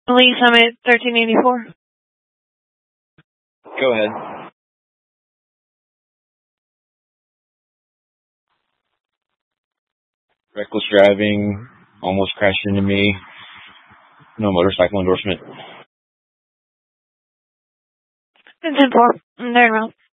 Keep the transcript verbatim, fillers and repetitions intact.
Lee Summit, thirteen eighty-four. Go ahead. Reckless driving, almost crashed into me. No motorcycle endorsement. It's in four. There you go.